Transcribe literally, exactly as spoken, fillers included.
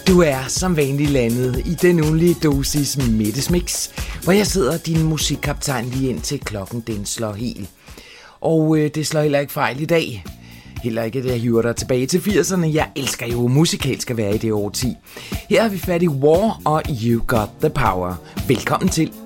Du er som vanligt landet i den ugenlige dosis Middagsmix, hvor jeg sidder din musikkaptajn lige indtil klokken den slår helt. Og øh, det slår heller ikke fejl i dag. Heller ikke, at jeg hiver dig tilbage til firserne. Jeg elsker jo musikalsk at være i det årti. Her har vi fat i War og You Got The Power. Velkommen til.